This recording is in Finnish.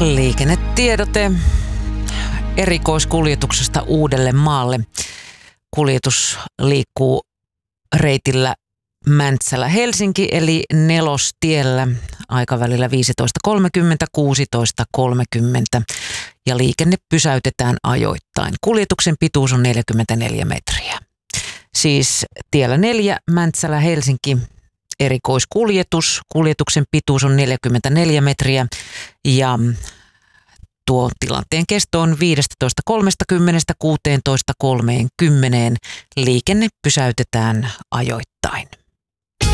Liikennetiedote erikoiskuljetuksesta Uudellemaalle. Kuljetus liikkuu reitillä Mäntsälä-Helsinki eli Nelostiellä aikavälillä 15.30–16.30 ja liikenne pysäytetään ajoittain. Kuljetuksen pituus on 44 metriä. Siis tiellä 4 Mäntsälä-Helsinki erikoiskuljetus. Kuljetuksen pituus on 44 metriä ja tuo tilanteen kesto on 15.30–16.30. Liikenne pysäytetään ajoittain.